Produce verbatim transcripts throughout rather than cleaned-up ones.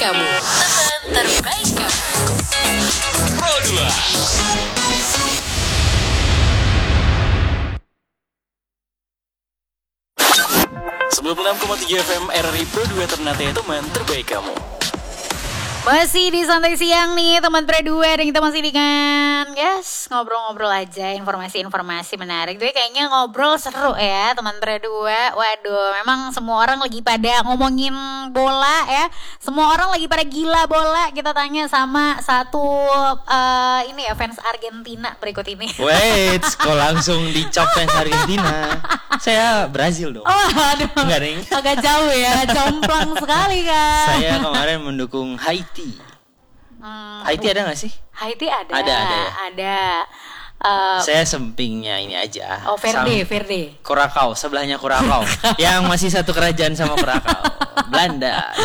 kamu. Teman terbaik kamu. Pro dua. sembilan puluh enam koma tiga F M R R I Pro dua Ternate, teman terbaik kamu. Masih di santai siang nih teman Pro dua, dan kita masih dengan yes ngobrol-ngobrol aja, informasi-informasi menarik. Jadi kayaknya ngobrol seru ya teman Pro dua. Waduh, memang semua orang lagi pada ngomongin bola ya. Semua orang lagi pada gila bola. Kita tanya sama satu uh, ini ya, fans Argentina berikut ini. Wait, kok langsung dicop fans Argentina? Saya Brazil dong. Oh, aduh. Enggak, Ring. Agak jauh ya, jomplang sekali kan. Saya kemarin mendukung Haiti. Hmm, Haiti ada nggak sih? Haiti ada. Ada, ada ya? Ada. Uh, Saya sempingnya ini aja. oh, Verde, Sam- Verde. Kurakau, sebelahnya Kurakau. Yang masih satu kerajaan sama Kurakau. Belanda.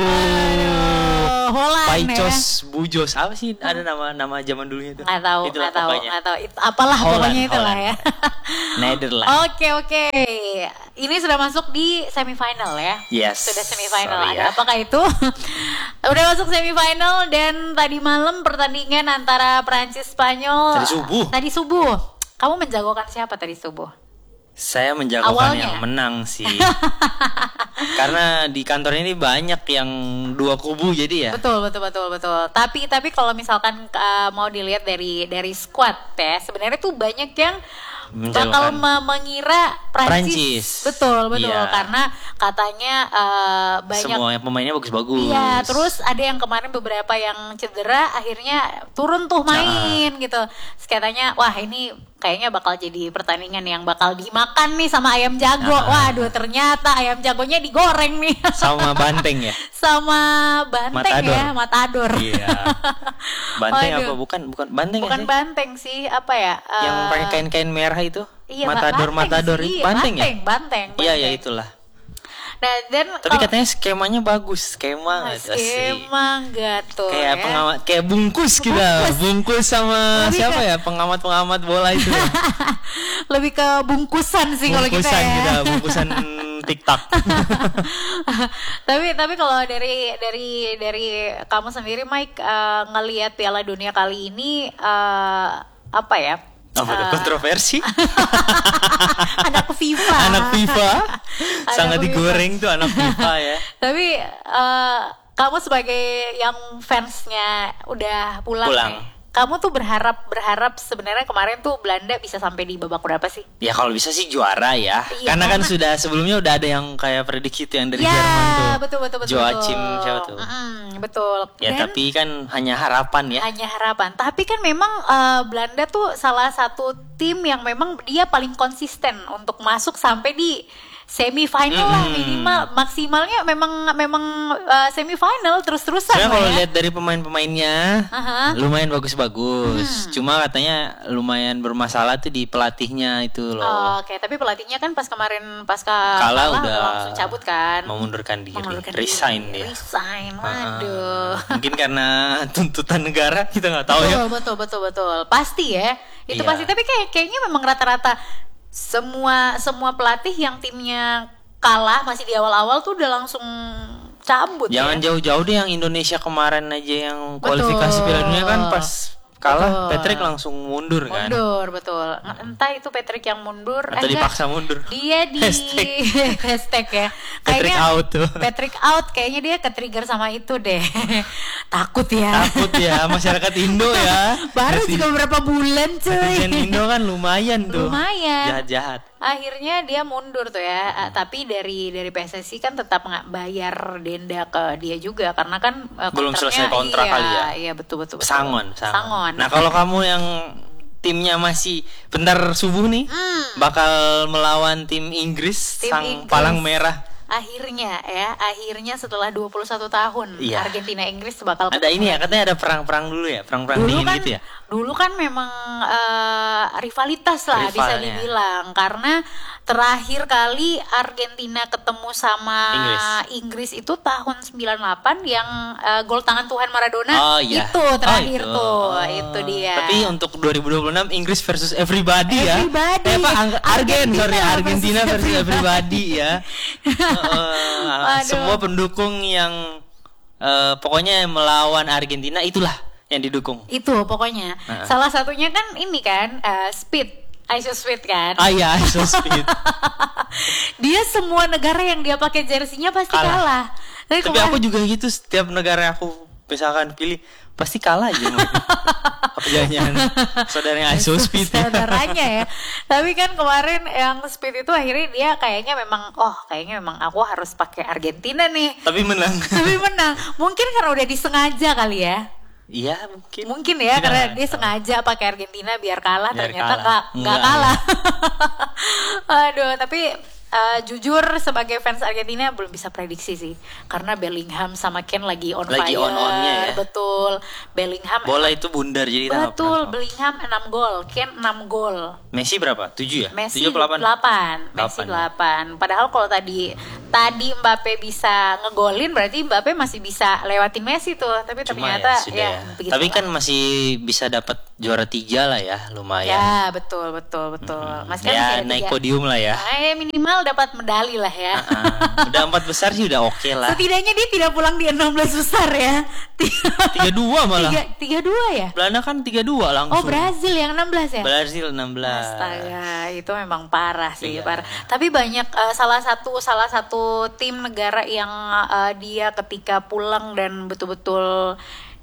Uh, Holland Paicos, ya? Bujos, apa sih ada nama nama zaman dulunya itu? Nggak tahu, Itulah nggak tahu, pokoknya. nggak tahu. Itu, apalah Holland, pokoknya itulah Holland. ya. Netherlands. Oke oke, ini sudah masuk di semifinal ya. Yes. Sudah semifinal. Sorry Ada ya. apakah itu? Udah masuk semifinal, dan tadi malam pertandingan antara Prancis Spanyol. Tadi subuh. Tadi subuh. Kamu menjagokan siapa tadi subuh? Saya menjagokan Awalnya. yang menang sih. Karena di kantor ini banyak yang dua kubu jadi ya. Betul betul betul betul. Tapi tapi kalau misalkan uh, mau dilihat dari dari squad ya, sebenarnya tuh banyak yang bakal Menjagokan me- mengira Prancis. Prancis. Betul betul, Iya. karena katanya uh, banyak. Semua pemainnya bagus-bagus. Iya, terus ada yang kemarin beberapa yang cedera akhirnya turun tuh main gitu. Terus katanya wah ini kayaknya bakal jadi pertandingan yang bakal dimakan nih sama ayam jago. Ah. Waduh, ternyata ayam jagonya digoreng nih. Sama banteng ya. Sama banteng Matador. ya, matador. Iya. Banteng Waduh. apa bukan? Bukan banteng Bukan ya sih? banteng sih, apa ya? Yang eh, pakai kain-kain merah itu? iya, matador banteng matador sih, itu iya, banteng, banteng, ya? banteng, Iya, ya banteng. itulah. Nah, dan Tapi kalau- katanya skemanya bagus, skema nggak sih? skema enggak tuh Kayak ya. pengamat, kayak bungkus kita, bungkus sama Lebih siapa ke- ya, pengamat-pengamat bola itu. Lebih ke bungkusan sih kalau kita Bungkusan ya. kita, bungkusan TikTok. tapi tapi kalau dari dari dari kamu sendiri Mike, uh, ngelihat Piala Dunia kali ini uh, apa ya? Apa ada Uh, kontroversi? anak FIFA. Anak FIFA Anak sangat FIFA. digoreng tuh anak FIFA ya. Tapi uh, kamu sebagai yang fansnya udah pulang, Pulang. nih, kamu tuh berharap berharap sebenarnya kemarin tuh Belanda bisa sampai di babak berapa sih? Ya kalau bisa sih juara ya. Iya, Karena kan karena- sudah sebelumnya udah ada yang kayak prediksi itu yang dari Ya, Jerman tuh. betul betul betul. Joachim betul. siapa tuh? Mm-mm, betul. Ya Dan tapi kan hanya harapan ya. hanya harapan. Tapi kan memang uh, Belanda tuh salah satu tim yang memang dia paling konsisten untuk masuk sampai di semifinal lah, Mm-mm. minimal maksimalnya memang memang uh, semifinal terus-terusan Sebenarnya lah kalau ya. lihat dari pemain-pemainnya Aha. lumayan bagus-bagus. Hmm. Cuma katanya lumayan bermasalah tuh di pelatihnya itu loh. Oh, Oke, tapi pelatihnya kan pas kemarin pasca Kalah kalah udah langsung cabut kan. Memundurkan diri, Mengundurkan resign diri. dia. Resign, Ah, waduh. mungkin karena tuntutan negara kita nggak tahu ya. betul, betul, betul, betul. Pasti ya. Itu Iya. pasti. Tapi kayak kayaknya memang rata-rata semua semua pelatih yang timnya kalah masih di awal-awal tuh udah langsung cabut. Jangan ya. jauh-jauh deh yang Indonesia kemarin aja yang kualifikasi Betul. Piala Dunia kan pas kalah Betul. Patrick langsung mundur kan. Mundur, betul. Entah itu Patrick yang mundur Atau enggak, dipaksa mundur. Dia di Hashtag. hashtag ya. Patrick out tuh. Patrick out, kayaknya dia ke-trigger sama itu deh. Takut ya. Takut ya masyarakat Indo ya. Baru Netizen- juga beberapa bulan netizen cuy. Indo kan lumayan tuh. Lumayan. Jahat-jahat. Akhirnya dia mundur tuh ya. Ah, tapi dari dari P S S I kan tetap nggak bayar denda ke dia juga karena kan eh, Belum kontraknya- selesai kontrak iya, kali ya. Iya betul betul. betul. Sangon, sangon. Sangon. Nah, kalau kamu yang timnya masih bentar subuh nih Hmm. bakal melawan tim Inggris Tim sang Inggris. palang merah. Akhirnya ya, akhirnya setelah dua puluh satu tahun Iya. Argentina Inggris bakal Ada ini ya, katanya ada perang-perang dulu ya, perang-perang dulu dingin kan, gitu ya. dulu kan memang eh, rivalitas lah bisa Rivalnya. dibilang karena terakhir kali Argentina ketemu sama Inggris. Inggris, itu tahun sembilan puluh delapan yang eh, gol tangan Tuhan Maradona Oh iya. itu terakhir Oh, itu. tuh Oh. itu dia. Tapi untuk dua ribu dua puluh enam Inggris versus everybody, Everybody. ya. Eh, apa, Ang- Argen, sorry, Argentina Argentina versus versus everybody ya. Uh, Waduh. semua pendukung yang eh, pokoknya melawan Argentina itulah yang didukung. Itu pokoknya. Uh-uh. Salah satunya kan ini kan uh, Speed, Ice Speed kan. Ah iya, so speed. Dia semua negara yang dia pakai jersinya pasti kalah. Kalah. Tapi, Tapi kemarin- aku juga gitu, setiap negara aku misalkan pilih pasti kalah aja. Apa jangan saudaranya Iso Speed. saudaranya ya. Tapi kan kemarin yang Speed itu akhirnya dia kayaknya memang oh kayaknya memang aku harus pakai Argentina nih. Tapi menang. Tapi menang. Mungkin karena udah disengaja kali ya. Iya mungkin. Mungkin ya Tidak karena tahu. dia sengaja pakai Argentina biar kalah, Biar ternyata kalah. nggak nggak Enggak, kalah. Aduh, tapi uh, jujur sebagai fans Argentina belum bisa prediksi sih, karena Bellingham sama Kane lagi on Lagi fire. on-onnya ya. Betul, Bellingham. Bola itu bundar jadi kita nggak Betul, pernah tahu. Bellingham enam gol, Kane enam gol. Messi berapa? tujuh ya? Messi tujuh atau delapan? delapan, Messi Delapan, ya. delapan. Padahal kalau tadi tadi Mbappe bisa ngegolin, berarti Mbappe masih bisa lewatin Messi tuh. Tapi Cuma ternyata ya, sudah ya, ya. begitu Tapi lah. kan masih bisa dapat juara tiga lah ya, lumayan. Ya betul betul betul. Mas kan Ya masih ada naik tiga. podium lah ya. Ah, ya minimal dapat medali lah ya. Ah, udah empat besar sih udah oke lah. Setidaknya dia tidak pulang di enam belas besar ya. Tiga dua malah. Tiga, tiga dua ya. Belanda kan tiga dua langsung. Oh Brazil yang enam belas ya. Brazil enam belas. Astaga, itu memang parah sih, Iya. parah. Tapi banyak uh, salah satu salah satu tim negara yang uh, dia ketika pulang dan betul-betul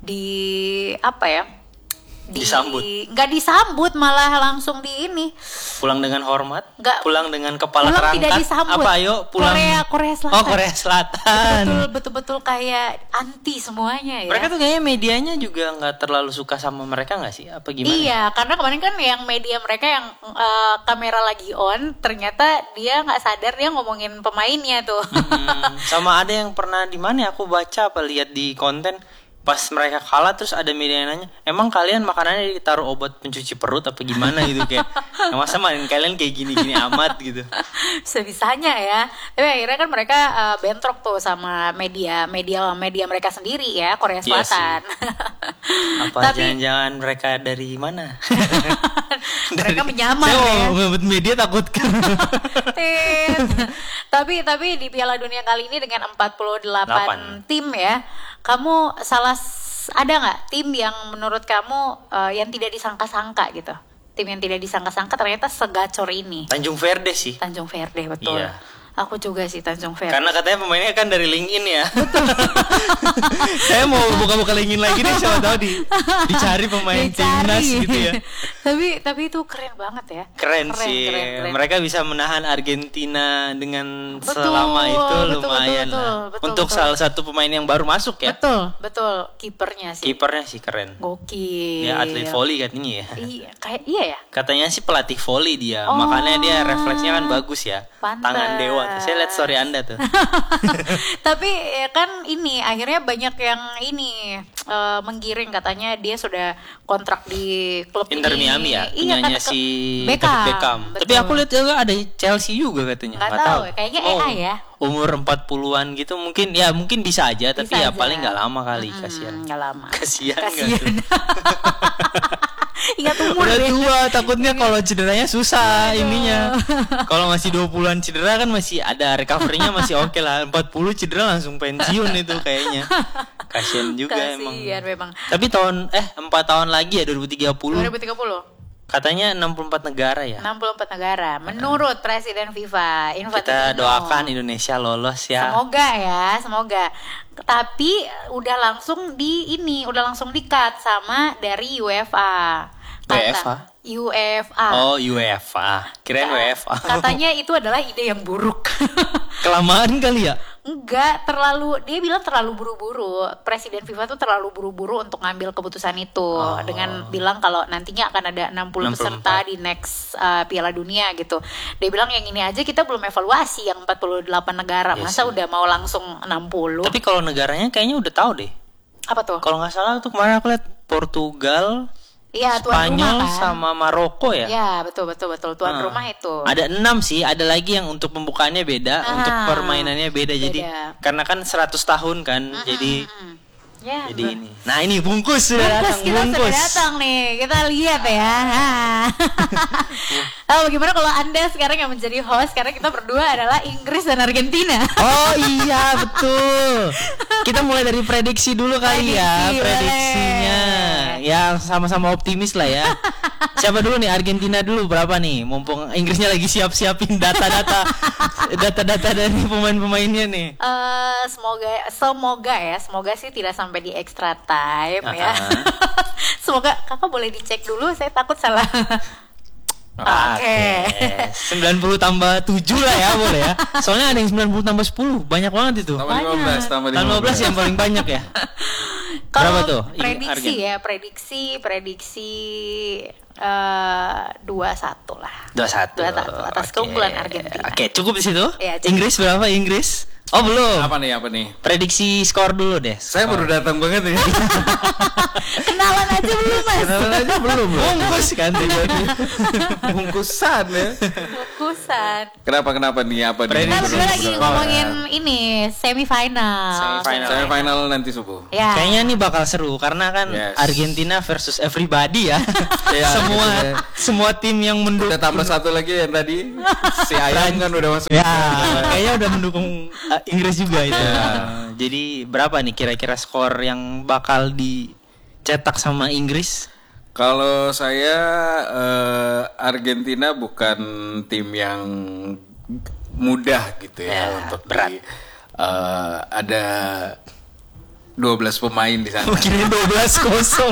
di apa ya? Di, Disambut. nggak disambut, malah langsung di ini. Pulang dengan hormat. Nggak- pulang dengan kepala Pulang terangkat. tidak disambut. Apa ayo pulang. Korea Korea Selatan. Oh Korea Selatan. Betul betul-betul kayak anti semuanya ya. Mereka tuh kayaknya medianya juga nggak terlalu suka sama mereka nggak sih? Apa gimana? Iya, karena kemarin kan yang media mereka yang uh, kamera lagi on, ternyata dia nggak sadar dia ngomongin pemainnya tuh. Hmm, sama ada yang pernah di mana ya, aku baca apa lihat di konten pas mereka kalah terus ada media yang nanya, emang kalian makanannya ditaruh obat pencuci perut apa gimana gitu kayak, "Nah, masa main kalian kayak gini-gini amat gitu." Sebisanya ya. Tapi akhirnya kan mereka uh, bentrok tuh sama media media media mereka sendiri ya, Korea Iya sih. Selatan. Apa Tapi jangan-jangan mereka dari mana? mereka menyamar Saya ya. mau ngebut media takut kan. Tit. tapi tapi di Piala Dunia kali ini dengan empat puluh delapan Delapan. tim ya, kamu salah ada nggak tim yang menurut kamu uh, yang tidak disangka-sangka gitu? Tim yang tidak disangka-sangka ternyata segacor ini. Tanjung Verde sih. Tanjung Verde betul. Iya. Aku juga sih Tanjung Verde. Karena katanya pemainnya kan dari LinkedIn ya. Saya mau buka-buka LinkedIn lagi nih, siapa tahu di dicari pemain Dicari. timnas gitu ya. tapi tapi itu keren banget ya. Keren, sih. keren, keren. Mereka bisa menahan Argentina dengan Betul, selama itu betul, lumayan betul, lah. betul, betul, Untuk betul. salah satu pemain yang baru masuk ya. Betul, betul. Kipernya sih. Kipernya sih keren. Gokil. Ya atlet volley katanya ya. Iya, kayak iya ya. Katanya sih pelatih volley dia. Oh. Makanya dia refleksnya kan bagus ya. Pantes. Tangan dewa tuh. Saya lihat story Anda tuh. Tapi ya kan ini akhirnya banyak yang ini eh, menggiring katanya dia sudah kontrak di klub Inter ini. Miami ya, Iya, punyanya kan, si Beckham. David Beckham. Betul. Tapi aku lihat juga ada Chelsea juga katanya. Nggak Nggak tahu, kayaknya A I ya. Umur empat puluhan gitu mungkin ya mungkin bisa aja tapi Bisa ya aja. paling nggak lama kali Hmm, kasihan. nggak lama. Kasihan nggak Kasihan. tuh? Ingat umur Udah deh. tua takutnya kalau cederanya susah ininya. Kalau masih dua puluhan cedera kan masih ada recovery-nya masih oke lah. empat puluh cedera langsung pensiun itu kayaknya. Kasihan juga emang. Kasihan memang. Tapi tahun eh empat tahun lagi ya dua ribu tiga puluh. dua ribu tiga puluh Katanya enam puluh empat negara ya. enam puluh empat negara menurut Presiden FIFA Infantino. Kita doakan Indonesia lolos ya. Semoga ya, semoga. Tapi udah langsung di ini, udah langsung di-cut sama dari UEFA. UEFA? UEFA. Oh, UEFA. Kirain W F A. Katanya itu adalah ide yang buruk. Kelamaan kali ya? Enggak, terlalu dia bilang terlalu buru-buru. Presiden FIFA tuh terlalu buru-buru untuk ngambil keputusan itu Oh. dengan bilang kalau nantinya akan ada enam puluh enam puluh empat peserta di next uh, Piala Dunia gitu. Dia bilang yang ini aja kita belum evaluasi yang empat puluh delapan negara. Iya Masa sih. udah mau langsung enam puluh? Tapi kalau negaranya kayaknya udah tahu deh. Apa tuh? Kalau nggak salah tuh kemarin aku lihat Portugal, Iya, tuan Spanyol rumah kan. sama Maroko ya. Ya, betul betul betul tuan Nah, rumah itu. Ada enam sih, ada lagi yang untuk pembukaannya beda, Ah, untuk permainannya beda. Jadi beda. karena kan seratus tahun kan, jadi mm. Ya, Jadi bro. ini. Nah ini bungkus sudah Bungkus datang. kita Bungkus. sudah datang nih, kita lihat ya. Oh, bagaimana kalau Anda sekarang yang menjadi host, karena kita berdua adalah Inggris dan Argentina. Oh iya betul. Kita mulai dari prediksi dulu kali ya, Prediksi, prediksinya. Ya sama-sama optimis lah ya. Siapa dulu nih? Argentina dulu berapa nih? Mumpung Inggrisnya lagi siap-siapin data-data data-data dari pemain-pemainnya nih. Eh, semoga semoga ya, semoga sih tidak sampai di extra time ya. Uh-huh. Semoga kakak boleh dicek dulu, saya takut salah. Oke. sembilan puluh tambah tujuh lah ya boleh ya. Soalnya ada yang sembilan puluh tambah sepuluh. Banyak banget itu. Tambah lima belas, tambah Tambah lima belas yang paling banyak ya. Kalau Berapa tuh? prediksi Argen. ya, prediksi prediksi eh dua satu lah. dua satu. dua satu atas Oke. keunggulan Argentina. Oke, cukup di situ. Iya, cukup. Inggris berapa Inggris? Oh, belum. Apa nih, apa nih? Prediksi skor dulu deh. Saya baru datang banget ya. Kenalan aja belum, Mas? Kenalan aja belum loh. Bungkus kan tadi. Bungkusan ya. Bungkusan. Kenapa kenapa nih apa nih? Kita Prediksi berdua lagi skor. ngomongin ini semifinal. Semifinal. Saya final nanti subuh. Ya. Kayaknya ini bakal seru karena kan Yes. Argentina versus everybody ya. Iya, semua gitu ya. semua tim yang mendukung. Udah tambah satu lagi yang tadi si Ayam kan udah masuk. Ya, kayaknya udah mendukung uh, Inggris juga itu. Ya. Uh, jadi berapa nih kira-kira skor yang bakal dicetak sama Inggris? Kalau saya eh, Argentina bukan tim yang mudah gitu ya, Ya, untuk berat. di, eh, ada dua belas pemain di sana. Mungkin dua belas kosong.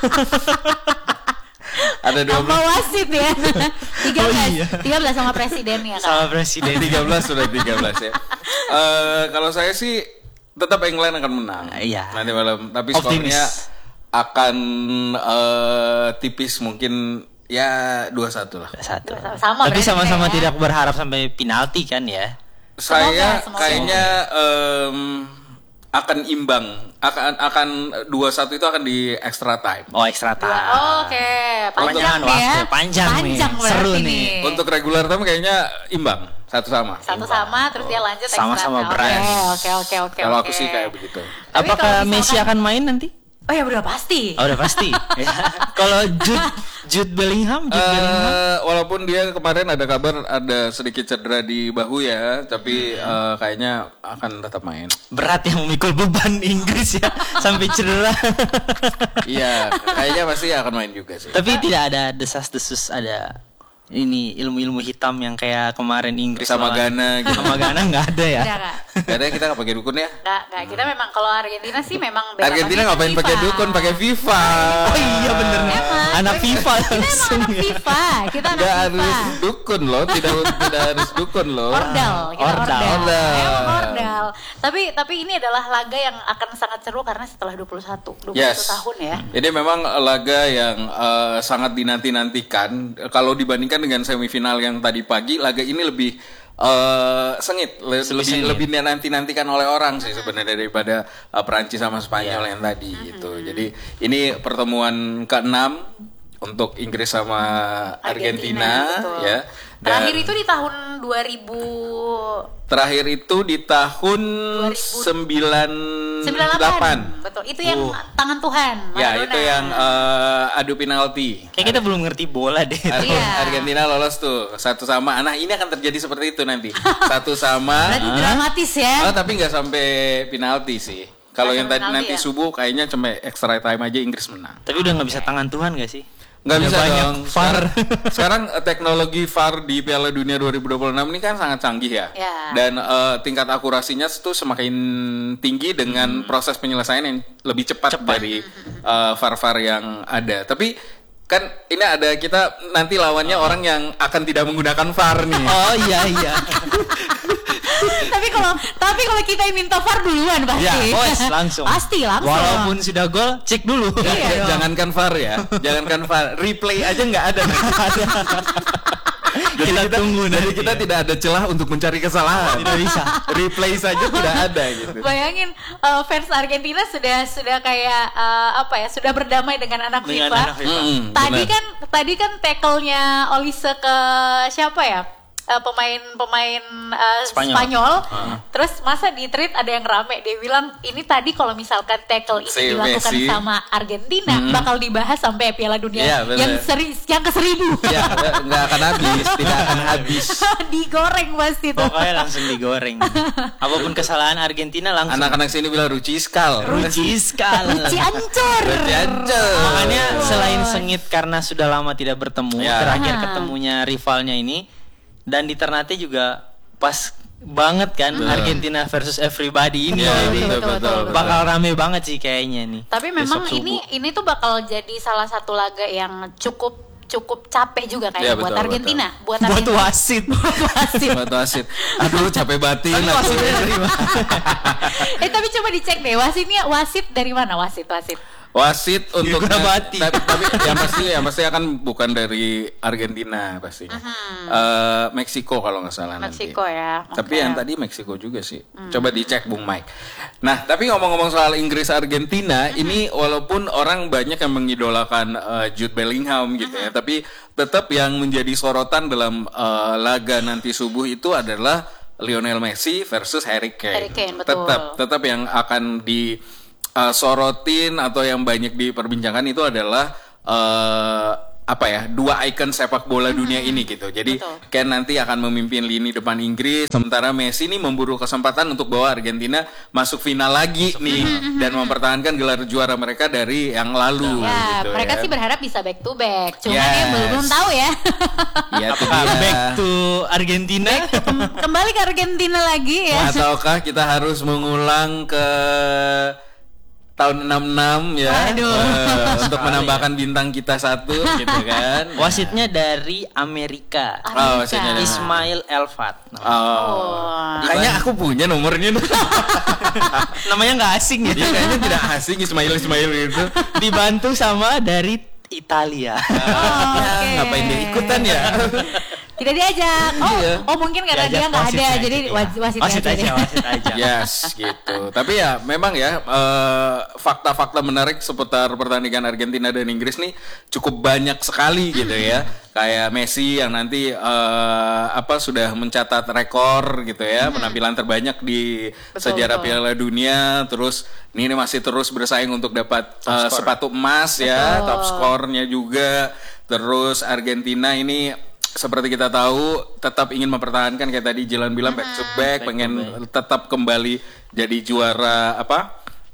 Ada dua Sama belas. wasit ya. tiga belas. Oh, iya. tiga belas sama presidennya kan. Sama presiden. tiga belas sudah tiga belas ya. Eh, kalau saya sih tetap England akan menang. Iya. Nanti malam, tapi Optimis. skornya akan eh, tipis mungkin ya dua satu lah. Satu. Sama Tapi berarti sama-sama ya. tidak berharap sampai penalti kan ya. Saya semoga. kayaknya em, akan imbang, akan akan dua satu itu akan di extra time. Oh, extra Dua- time. oh, Oke, panjang Perpanjangan nih ya. waktu, panjang nih. berarti Seru nih. Untuk regular time kayaknya imbang, satu sama. Satu sama terus dia lanjut extra Sama-sama time. berat. Oke, oke, oke, Kalau oke. aku sih kayak begitu. Tapi Apakah kalau misalkan- Messi akan main nanti? Oh ya udah pasti. Oh, udah pasti. Ya. Kalau Jude Jude Bellingham, Jude Eh, Bellingham. walaupun dia kemarin ada kabar ada sedikit cedera di bahu ya, tapi eh, kayaknya akan tetap main. Berat yang memikul beban Inggris ya sampai cedera. Iya, kayaknya pasti akan main juga sih. Tapi tidak ada desas-desus ada ini ilmu-ilmu hitam yang kayak kemarin Inggris Sama lawan- Ghana gitu. Sama Ghana nggak ada ya. Udah Kak. Kadang kita nggak pakai dukun ya. Nggak, nggak. Kita memang kalau Argentina sih memang beda Argentina banget ngapain sama pakai FIFA. dukun, pakai FIFA. Oh iya bener. Emang, Anak kita- FIFA Kita emang langsung anak ya. FIFA. Kita anak Nggak FIFA. harus dukun loh, tidak tidak harus dukun loh. Ordal, kita Ordal. ordal. Ordal. Emang ordal. Tapi tapi ini adalah laga yang akan sangat seru karena setelah dua puluh satu, dua puluh satu Yes. tahun ya. Jadi memang laga yang eh, sangat dinanti-nantikan. Kalau dibandingkan dengan semifinal yang tadi pagi, laga ini lebih eh, sengit, le- Lebih lebih sengit. lebih dinanti-nantikan oleh orang sih sebenarnya daripada eh, Perancis sama Spanyol Iya. yang tadi gitu. Jadi ini pertemuan keenam untuk Inggris sama Argentina, betul. ya. Dan Terakhir itu di tahun dua ribu terakhir itu di tahun sembilan sembilan puluh delapan. Betul. Itu yang Uh. tangan Tuhan. Ya, Maradona. itu yang eh, adu penalti. Kayak kita belum ngerti bola deh. Ar- Iya. Argentina lolos tuh satu sama. Nah ini akan terjadi seperti itu nanti. Satu sama. Berarti dramatis ya. Oh, tapi nggak sampai penalti sih. Kalau Nggak yang sampai tadi penalti nanti ya? subuh kayaknya cuma extra time aja Inggris menang. Tapi udah nggak bisa tangan Tuhan gak sih? Nggak Udah bisa banyak dong. V A R. Sekarang, sekarang eh, teknologi V A R di Piala Dunia dua ribu dua puluh enam ini kan sangat canggih ya. Ya. Dan eh, tingkat akurasinya itu semakin tinggi dengan proses penyelesaian yang lebih cepat, dari eh, V A R-V A R yang ada. Tapi kan ini ada kita nanti lawannya orang yang akan tidak menggunakan V A R nih. Oh iya iya. tapi kalau tapi kalau kita yang minta V A R duluan pasti. Ya, bos, langsung. Pasti langsung. Walaupun sudah gol, cek dulu. Iya dong. Jangankan V A R ya, jangankan V A R, replay aja nggak ada. Jadi Kita kita, tunggu jadi nanti kita ya. tidak ada celah untuk mencari kesalahan. Tidak bisa. Replay saja tidak ada gitu. Bayangin uh, fans Argentina sudah sudah kayak uh, apa ya, sudah berdamai dengan anak Dengan FIFA. anak FIFA. Mm, Tadi benar. kan tadi kan tackle-nya Olise ke siapa ya? uh, pemain-pemain uh, Spanyol. Spanyol, terus masa di tweet ada yang rame dia bilang ini tadi kalau misalkan tackle ini Si dilakukan Messi. sama Argentina bakal dibahas sampai Piala Dunia Iya, bener. yang seri yang ke seribu. Ya, nggak akan habis, tidak akan habis. Digoreng pasti tuh. Pokoknya langsung digoreng. Apapun kesalahan Argentina langsung. Anak-anak sini bilang ruciskal. Ruciskal. Ruci ancur. Ruci ancur. Makanya selain sengit karena sudah lama tidak bertemu, Ya. terakhir Ah. ketemunya rivalnya ini, dan di Ternate juga pas banget kan Argentina versus everybody ini. Ya, Jadi betul, betul, betul. bakal rame banget sih kayaknya nih. Tapi memang besok ini subuh. ini tuh bakal jadi salah satu laga yang cukup cukup capek juga Ya, kayaknya buat betul, Argentina, buat buat Argentina. wasit. wasit. Batu asit. Aduh, capek batin Tapi aku. wasitnya dari mana? eh tapi coba dicek deh wasitnya wasit dari mana wasit wasit. Wasit untuk Guna Bati. tapi, tapi yang pasti yang pasti akan bukan dari Argentina pastinya. Eh, Meksiko kalau nggak salah Meksiko nanti. ya. Tapi Oke. yang tadi Meksiko juga sih. Coba dicek Bung Mike. Nah, tapi ngomong-ngomong soal Inggris Argentina, ini walaupun orang banyak yang mengidolakan eh, Jude Bellingham gitu ya, tapi tetap yang menjadi sorotan dalam eh, laga nanti subuh itu adalah Lionel Messi versus Harry Kane. Harry Kane, betul. Tetap tetap yang akan di uh, sorotin atau yang banyak diperbincangkan itu adalah uh, apa ya, dua ikon sepak bola dunia ini gitu. Jadi Betul. Kane nanti akan memimpin lini depan Inggris, sementara Messi ini memburu kesempatan untuk bawa Argentina masuk final lagi nih dan mempertahankan gelar juara mereka dari yang lalu. Ya, gitu mereka ya. sih berharap bisa back to back. Cuman Yes. ya belum, belum tahu ya. Iya, itu Apakah dia. back to Argentina? Kem- Kembali ke Argentina lagi ya. Ataukah kita harus mengulang ke tahun enam enam ya Waduh. eh, untuk menambahkan bintang kita satu gitu kan. Wasitnya dari Amerika. Oh, wasitnya dari- Ismail Elfat. Oh. Oh. Kayaknya aku punya nomornya. Namanya nggak asing ya. Dia kayaknya tidak asing Ismail Ismail itu. Dibantu sama dari Italia. Oh, Ya, oke. ngapain dia ikutan ya? Tidak diajak. Oh, Iya. oh mungkin karena Diajak dia nggak wasit ada, aja, jadi iya. wasit wasit Wasit aja. aja, deh. wasit aja. Yes, gitu. Tapi ya memang ya eh, fakta-fakta menarik seputar pertandingan Argentina dan Inggris nih cukup banyak sekali gitu ya. Kayak Messi yang nanti eh, apa sudah mencatat rekor gitu ya, penampilan terbanyak di Betul, sejarah betul. Piala Dunia. Terus ini masih terus bersaing untuk dapat eh, sepatu emas ya, Betul. top skornya juga. Terus Argentina ini seperti kita tahu tetap ingin mempertahankan kayak tadi Jilan bilang back to back, pengen tetap kembali jadi juara apa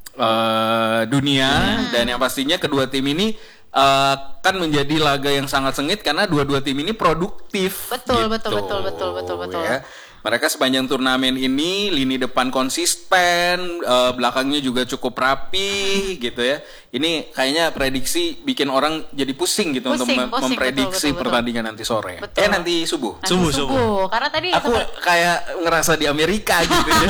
eh, dunia dan yang pastinya kedua tim ini eh, kan menjadi laga yang sangat sengit karena dua-dua tim ini produktif. Betul, betul, betul, betul, betul, betul. ya. Mereka sepanjang turnamen ini lini depan konsisten, eh, belakangnya juga cukup rapi gitu ya. Ini kayaknya prediksi bikin orang jadi pusing gitu untuk Pusing, mem- pusing, memprediksi betul, betul, betul. pertandingan nanti sore. Betul. Eh nanti subuh. Nanti Subuh, subuh. Karena tadi Aku sempat- kayak ngerasa di Amerika gitu ya.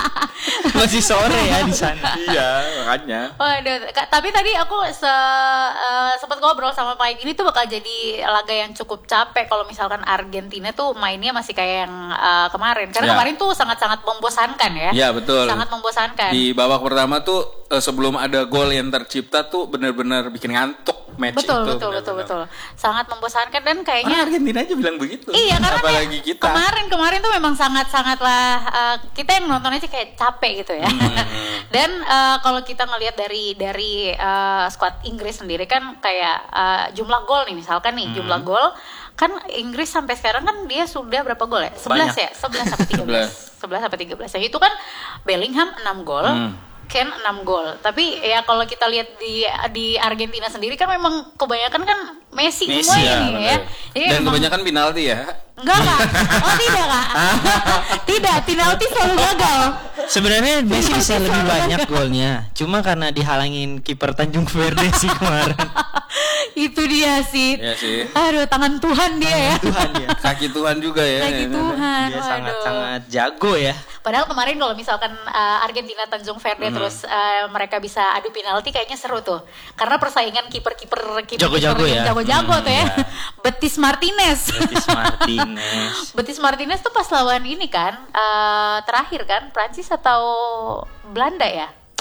Masih sore ya di sana. Iya, makanya. Waduh, Kak, tapi tadi aku se, eh, sempat ngobrol sama Mike, ini tuh bakal jadi laga yang cukup capek kalau misalkan Argentina tuh mainnya masih kayak yang eh, kemarin. Karena Ya. kemarin tuh sangat-sangat membosankan ya. Iya, betul. Sangat membosankan. Di babak pertama tuh eh, sebelum ada gol yang tercipta tuh benar-benar bikin ngantuk match betul, itu. betul, betul, benar-benar. betul. Sangat membosankan dan Orang kayaknya Argentina aja bilang begitu. Iya karena apalagi kayak kita. kemarin-kemarin tuh memang sangat-sangatlah uh, kita yang nonton aja kayak capek gitu ya. Hmm. Dan uh, kalau kita ngelihat dari dari uh, squad Inggris sendiri kan kayak uh, jumlah gol nih misalkan nih Hmm. jumlah gol kan Inggris sampai sekarang kan dia sudah berapa gol ya? sebelas ya? sebelas sampai tiga belas. sebelas sampai tiga belas. Ya itu kan Bellingham enam gol. Hmm. Ken enam gol. Tapi ya kalau kita lihat di di Argentina sendiri kan memang kebanyakan kan Messi, Messi, semua Ya, ini betul. ya. Jadi Dan memang- kebanyakan penalti ya. Enggak kak, oh tidak kak, tidak, penalti selalu gagal. Sebenarnya Messi bisa lebih banyak golnya. Cuma karena dihalangin kiper Tanjung Verde sih kemarin. Itu dia sih. Iya sih. Aduh, tangan Tuhan dia ya. Tuhan ya. Kaki Tuhan juga ya. Kaki Tuhan. Dia Waduh. sangat-sangat jago ya. Padahal kemarin kalau misalkan uh, Argentina Tanjung Verde Hmm. terus uh, mereka bisa adu penalti kayaknya seru tuh. Karena persaingan kiper-kiper kiper Jago-jago ya. jago-jago Hmm, tuh ya. ya. Betis Martinez. Betis Martinez. Betis Martinez tuh pas lawan ini kan uh, terakhir kan Prancis atau Belanda ya?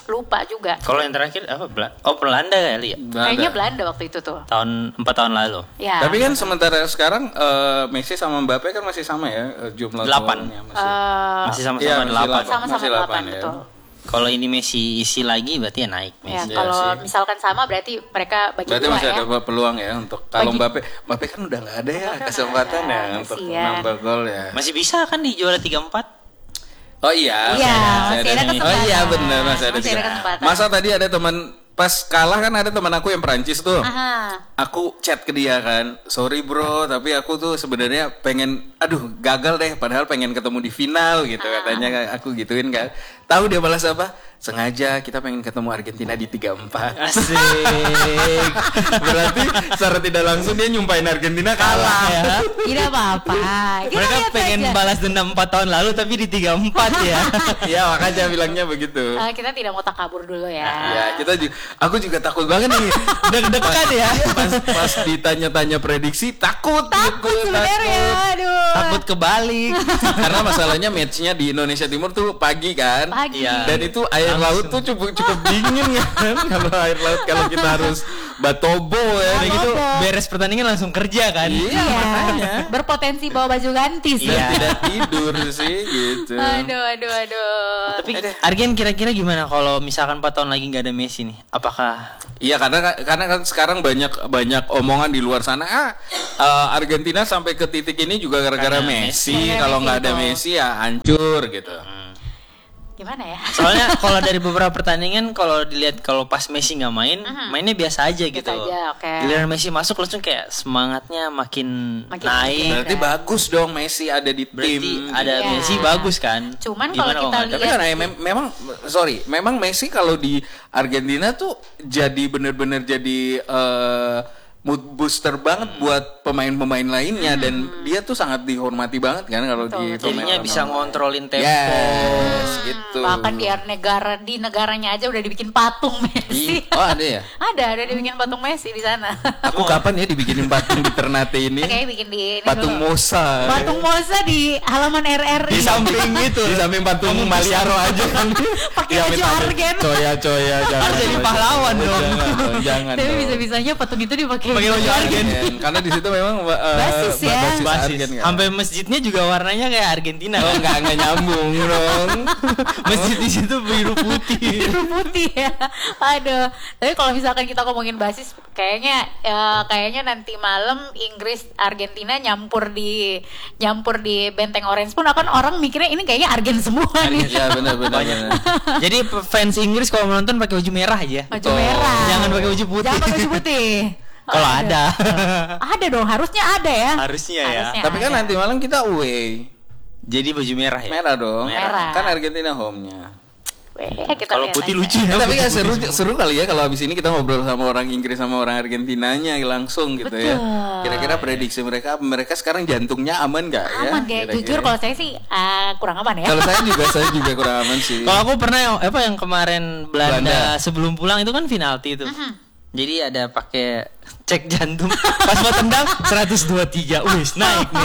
lupa juga. Kalau yang terakhir apa? Bela- oh Belanda kali ya? Kayaknya Belanda waktu itu tuh. Tahun empat tahun lalu. Ya. Tapi kan sementara sekarang eh, Messi sama Mbappe kan masih sama ya eh, jumlah Delapan. golnya masih. Eh, Masih sama-sama Iya, masih delapan. delapan. sama-sama masih delapan, delapan, ya. betul. Kalau ini Messi isi lagi berarti ya naik Ya, Messi. Iya kalau sih. misalkan sama berarti mereka bagi Berarti dua masih ya. ada peluang ya untuk kalau Bagi- Mbappe, Mbappe kan udah nggak ada ya Mbappe kesempatan nggak ya ada, untuk kasihan. nambah gol ya. Masih bisa kan di juara tiga empat? Oh iya, Iya, masih ada nih. kesempatan. Oh iya benar masih ada Masih ada tiga. kesempatan. Masa tadi ada teman pas kalah kan ada teman aku yang Perancis tuh. Aha. Aku chat ke dia kan, sorry bro, tapi aku tuh sebenarnya pengen, aduh gagal deh, padahal pengen ketemu di final gitu katanya, aku gituin kan. Tahu dia balas apa? Sengaja kita pengen ketemu Argentina di tiga empat. Asik. Berarti secara tidak langsung dia nyumpahin Argentina kalah ya. Tidak apa-apa. Kita Mereka lihat pengen aja. balas dendam empat tahun lalu tapi di tiga empat ya. Iya makanya bilangnya begitu. Eh, kita tidak mau takabur dulu ya. Ya kita juga, aku juga takut banget nih. Deg-degan ya. Pas, pas ditanya-tanya prediksi takut. Takut gitu, sebenarnya, aduh. Takut kebalik. Karena masalahnya matchnya di Indonesia Timur tuh pagi kan. Pagi. Iya. Dan itu air laut tuh cukup cukup dingin kan. Kalau air laut kalau kita harus batobo ya. Udah gitu Batobo. beres pertandingan langsung kerja kan. Iya, Iya, makanya. berpotensi bawa baju ganti sih. Dan Iya. tidak tidur sih gitu. Aduh, aduh, aduh. Tapi Argen kira-kira gimana kalau misalkan empat tahun lagi nggak ada Messi nih? Apakah Iya karena karena kan sekarang banyak banyak omongan di luar sana ah eh, Argentina sampai ke titik ini juga gara-gara Karena Messi, Messi. kalau nggak ada Betul. Messi ya hancur gitu. Gimana ya? soalnya kalau dari beberapa pertandingan kalau dilihat kalau pas Messi nggak main, mainnya biasa aja gitu. aja, oke. Giliran Messi masuk langsung kayak semangatnya makin, Makin naik. Berarti bagus dong Messi ada di Berarti tim. ada Iya. Messi bagus kan? Cuman Gimana kalau kita nggak ada? Tapi kan eh, mem- memang sorry, memang Messi kalau di Argentina tuh jadi bener-bener jadi eh, mood booster banget buat pemain-pemain lainnya dan dia tuh sangat dihormati banget kan kalau di Jadinya pemain- bisa ngontrolin tempo. Yes, gitu. Bahkan di negara di negaranya aja udah dibikin patung Messi. Oh ada ya? Ada, ada dibikin patung Messi di sana. Aku kapan ya dibikinin patung di Ternate ini? Kayak bikin di ini Patung dulu. Mosa. Patung Mosa di halaman R R I. Di samping itu, di samping patung Maliaro aja kan. Pakai Yang baju minta- Argen. Coya coya jangan. Harus jadi pahlawan dong. Jangan dong, jangan. Tapi dong. bisa-bisanya patung itu dipakai Pakai baju Argen. Argen. Karena di situ memang uh, Basis ya. basis Basis. Argen kan. Sampai masjidnya juga warnanya kayak Argentina. Oh enggak enggak nyambung dong. Masjid di situ biru putih. biru putih ya. Aduh. Tapi kalau misalkan kita ngomongin basis, kayaknya ya, kayaknya nanti malam Inggris Argentina nyampur di nyampur di benteng orange pun akan orang mikirnya ini kayaknya Argen semua nih. Iya benar benar. benar. Jadi fans Inggris kalau menonton pakai baju merah aja. Baju merah. Jangan pakai baju putih. Jangan pakai baju putih. Kalau Oh, ada. Ada dong, harusnya ada ya. Harusnya ya. Harusnya Tapi kan ada. nanti malam kita away. Jadi baju merah ya. Merah dong. Merah. Kan Argentina home-nya. Weh, kita Kalau lihat putih aja. lucu Ya, ya. tapi kan seru seru kali ya kalau abis ini kita ngobrol sama orang Inggris sama orang Argentinanya langsung gitu ya. Betul. Kira-kira prediksi mereka mereka sekarang jantungnya aman nggak ya? Aman kayak Kira-kira. jujur kalau saya sih ah, kurang aman ya. Kalau saya juga saya juga kurang aman sih. Kalau aku pernah yang apa yang kemarin Belanda, Belanda. sebelum pulang itu kan penalti itu. Jadi ada pakai cek jantung. Pas mau tendang seratus dua puluh tiga. Wih, naik nih.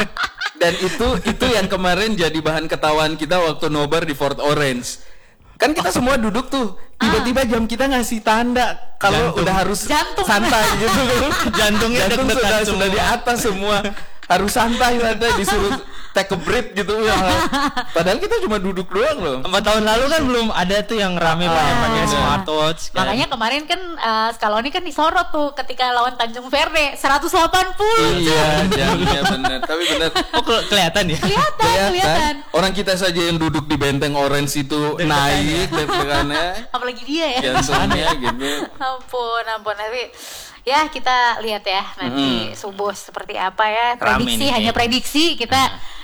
Dan itu itu yang kemarin jadi bahan ketawaan kita waktu nobar di Fort Orange. Kan kita semua duduk tuh, tiba-tiba jam kita ngasih tanda kalau Jantung. udah harus Jantung. santai gitu. Jantungnya Jantung deg-degan sudah semua. sudah di atas semua. Harus santai santai disuruh take a breath gitu ya. Padahal kita cuma duduk doang loh. Empat tahun lalu kan belum ada tuh yang rame banget pakai smartwatch. Kan. Makanya kemarin kan uh, Scaloni kan disorot tuh ketika lawan Tanjung Verde seratus delapan puluh. Iya, jamnya benar. Tapi benar. Oh ke- kelihatan ya. Kelihatan, kelihatan. Orang kita saja yang duduk di benteng orange itu naik deg-degannya. Apalagi dia ya. Jantungnya gitu. Ampun, ampun. Tapi ya kita lihat ya nanti subuh seperti apa ya. Rame Prediksi nih hanya kayaknya. prediksi kita.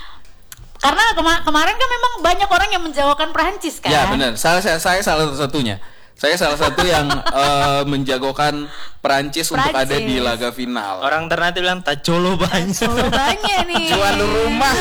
Karena kema- kemarin kan memang banyak orang yang menjauhkan Perancis kan. Ya benar. Salah saya, saya salah satunya. Saya salah satu yang eh, menjagokan Perancis untuk ada Perancis. di laga final. Orang Ternate bilang tacolo banyak. Solo banyak nih. Jual rumah,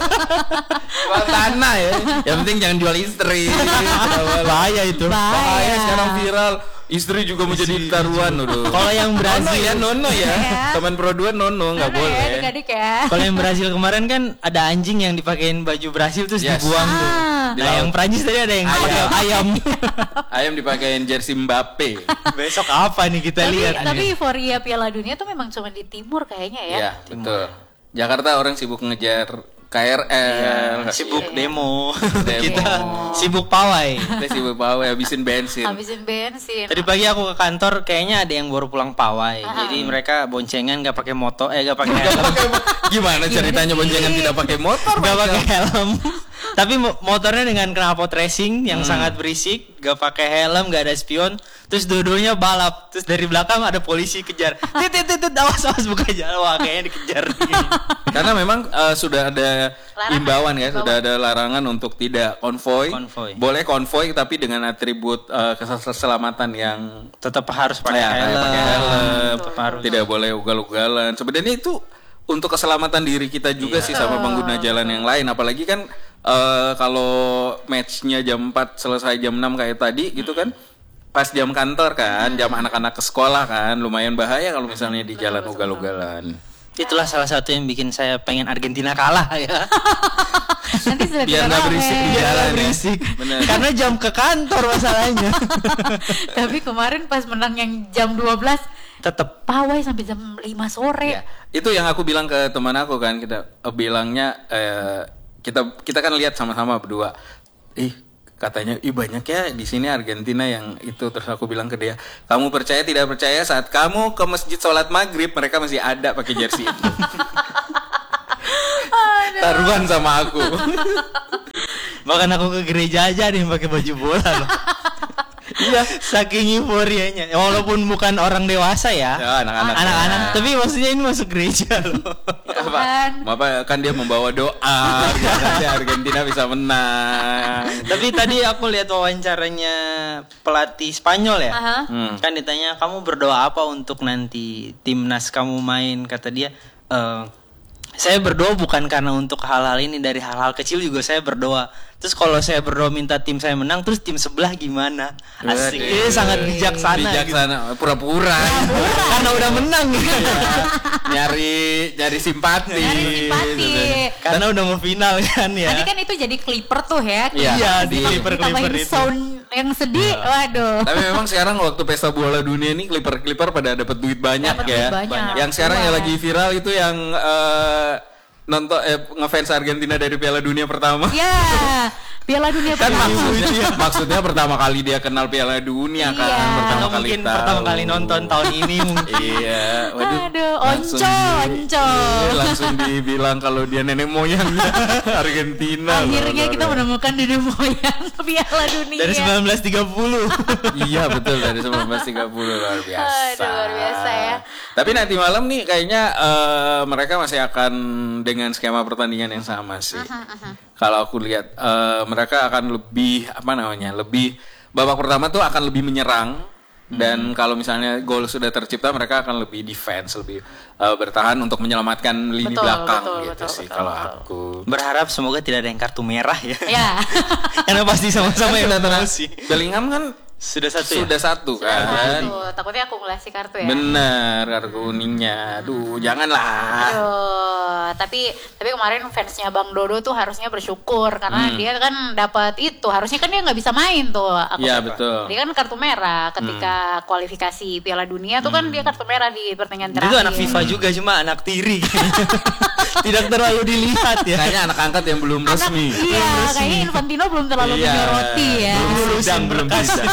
jual tanah ya. Yang penting jangan jual istri. Bahaya itu. Bahaya sekarang viral. Istri juga menjadi taruhan udah. Kalau yang Nono Brazil ya, nono ya. Ya. Teman Pro dua nono nggak Mana boleh. ya adik-adik ya. Kalau yang Brazil kemarin kan ada anjing yang dipakein baju Brazil terus Yes. dibuang tuh. Ah. Di Nah, yang laut. Prancis tadi ada yang Ayam. ayam. Ayam dipakein jersey Mbappe. Besok apa nih kita Tapi lihat? tapi euforia Piala Dunia tuh memang cuma di timur kayaknya ya. Iya, betul. Jakarta orang sibuk ngejar K R L, Iya, sibuk demo. Demo. Kita sibuk pawai. kita sibuk pawai habisin bensin. Habisin bensin. Tadi pagi aku ke kantor kayaknya ada yang baru pulang pawai. Jadi mereka boncengan gak pakai motor, eh gak pakai helm. Gimana ceritanya boncengan tidak pakai motor? Gak Mas? pakai helm. Tapi mo- motornya dengan knalpot racing yang sangat berisik, gak pakai helm, gak ada spion. Terus dua-duanya balap. Terus dari belakang ada polisi kejar. Tit tit tit, awas awas buka jalan. Wah, kayaknya dikejar. Karena memang uh, sudah ada Larangan, imbauan ya, imbauan. sudah ada larangan untuk tidak konvoy. Konvoy. Boleh konvoy tapi dengan atribut uh, keselamatan yang Tetap harus pakai ya, kayak helm. pakai helm, Tetap harus. tidak boleh ugal-ugalan. Sebenarnya itu untuk keselamatan diri kita juga sih sama pengguna jalan yang lain. Apalagi kan uh, kalau matchnya jam empat selesai jam enam kayak tadi gitu kan. Pas jam kantor kan, jam anak-anak ke sekolah kan, lumayan bahaya kalau misalnya di jalan ugal-ugalan. Itulah salah satu yang bikin saya pengen Argentina kalah ya. Nanti sudah Biar nggak berisik di Biar jalan nggak ya. berisik. Bener. Karena jam ke kantor masalahnya. Tapi kemarin pas menang yang jam dua belas Tetap pawai sampai jam lima sore. Ya, itu yang aku bilang ke teman aku kan, kita eh, bilangnya eh, kita kita kan lihat sama-sama berdua. Ih, katanya ih banyak ya di sini Argentina yang itu. Terus aku bilang ke dia, kamu percaya tidak percaya saat kamu ke masjid sholat maghrib mereka masih ada pakai jersey itu. Taruhan sama aku. Bahkan aku ke gereja aja nih pakai baju bola loh. Iya, saking euforianya. Ya, walaupun bukan orang dewasa ya. Ya, anak-anak. Anak-anak, tapi maksudnya ini masuk gereja loh. Apa? Apa kan dia membawa doa biar nanti Argentina bisa menang. Tapi tadi aku lihat wawancaranya pelatih Spanyol ya. Aha. Hmm. Kan ditanya kamu berdoa apa untuk nanti timnas kamu main, kata dia "Eh, saya berdoa bukan karena untuk hal-hal ini, dari hal-hal kecil juga saya berdoa. Terus kalau saya berdoa minta tim saya menang, terus tim sebelah gimana? Asik. Waduh. Ini sangat bijaksana. gitu. Bijaksana, pura-pura. Karena udah menang gitu. nyari nyari simpati. Nyari simpati. Karena udah mau final kan ya. Nanti kan itu jadi clipper tuh ya. Iya, Iya, di- di clipper-clipper Ditambahin itu. sound yang sedih. Waduh. Tapi memang sekarang waktu pesta bola dunia ini Clipper-Clipper pada dapat duit banyak Dapat ya. duit banyak. Yang sekarang Iya. yang lagi viral itu yang eh, nonton eh, ngefans Argentina dari Piala Dunia pertama. Ya, Piala Dunia Kan pertama. maksudnya, maksudnya pertama kali dia kenal Piala Dunia kan, Iya. pertama Atau kali mungkin tahu. pertama kali nonton tahun ini mungkin. Iya, waduh. Aduh, langsung onco, di- onco. Iya, langsung dibilang kalau dia nenek moyangnya Argentina. Akhirnya loh, kita loh. menemukan nenek moyang Piala Dunia. Dari sembilan belas tiga puluh. Iya betul, dari seribu sembilan ratus tiga puluh luar biasa. Aduh, luar biasa ya. Tapi nanti malam nih kayaknya eh, mereka masih akan dengan skema pertandingan yang sama sih. Kalau aku lihat eh, mereka akan lebih apa namanya, lebih babak pertama tuh akan lebih menyerang. Dan kalau misalnya gol sudah tercipta, mereka akan lebih defense, lebih eh, bertahan untuk menyelamatkan lini Betul, belakang betul, gitu betul, sih. betul, Kalau betul. aku Berharap semoga tidak ada yang kartu merah ya. Ya. Karena pasti sama-sama Kan yang sudah terang- emosi. Bellingham kan Sudah satu ya? sudah satu kan. Tuh, takutnya akumulasi kartu ya. Bener, kartu kuningnya. Aduh, janganlah. Aduh, tapi tapi kemarin fansnya Bang Dodo tuh harusnya bersyukur karena Hmm. dia kan dapat itu. Harusnya kan dia nggak bisa main tuh. Aku Iya, betul. Dia kan kartu merah ketika kualifikasi Piala Dunia tuh kan dia kartu merah di pertandingan terakhir. Itu anak FIFA juga, cuma anak tiri. Tidak terlalu dilihat ya. Kayaknya anak angkat yang belum Anak- resmi. Iya, kayaknya Infantino belum terlalu Iya, menyoroti ya. Belum sidang, belum berkas. sidang.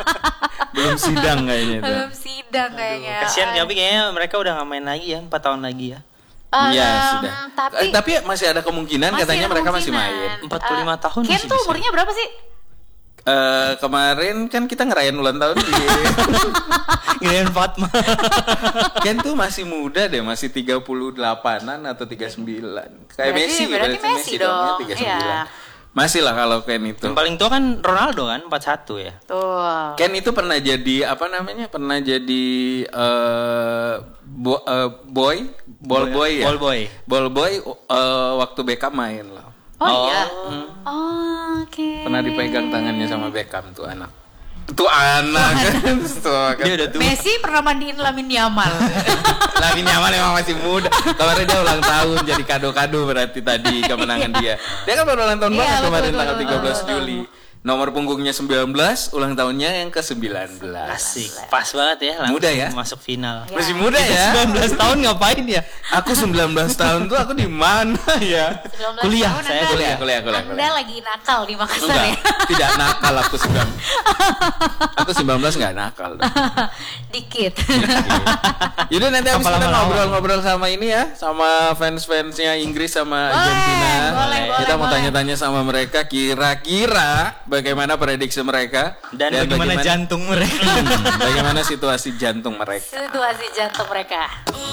belum sidang kayaknya itu. Belum sidang kayaknya. Kasihan, tapi kayaknya mereka udah gak main lagi ya, empat tahun lagi ya. Iya, Em, sudah. Tapi, Eh, tapi masih ada kemungkinan masih katanya ada mereka masih kemungkinan. main. empat puluh lima Eh, tahun Ken masih tuh bisa. umurnya berapa sih? Eh, kemarin kan kita ngerayain ulang tahun di Ngirain Fatma. Ken tuh masih muda deh, masih tiga puluh delapanan atau tiga puluh sembilan. Kayak Berarti- Messi, berarti Messi dong, tiga puluh sembilan. iya. Masih lah kalau Ken itu. Yang paling tua kan Ronaldo kan, empat puluh satu ya. Tuh. Ken itu pernah jadi apa namanya? Pernah jadi eh bo- eh, boy, ball boy ya. Ball boy. Ball boy eh, waktu Beckham main loh. Oh, iya. Oh, oke. Pernah dipegang tangannya sama Beckham tuh anak. Tuh anak kan. Tuh ketawa kan. Dia udah tua. Messi pernah mandiin Lamine Yamal. Lamine Yamal emang masih muda. Kemarin dia ulang tahun, jadi kado-kado berarti tadi kemenangan dia. Dia kan baru ulang tahun Iya, banget betul, kemarin betul, tanggal betul, tiga belas betul. Juli. Nomor punggungnya sembilan belas, ulang tahunnya yang ke sembilan belas. Asik, pas banget ya. langsung Muda ya? Masuk final. Ya. Masih muda ya? sembilan belas tahun ngapain ya? Aku sembilan belas tahun tuh aku di mana ya? sembilan belas Kuliah, tahun saya Anda- kuliah, kuliah, kuliah, Anda kuliah. lagi nakal di Makassar Enggak, ya. tidak nakal aku sembilan. Aku sembilan belas enggak nakal dong. Dikit. Jadi nanti habis Apa kita lama-lama? ngobrol-ngobrol sama ini ya, sama fans-fansnya Inggris sama Boleh, Argentina. boleh, Kita boleh, mau boleh. tanya-tanya sama mereka kira-kira bagaimana prediksi mereka Dan, bagaimana jantung mereka. Hmm, bagaimana situasi jantung mereka. Situasi jantung mereka.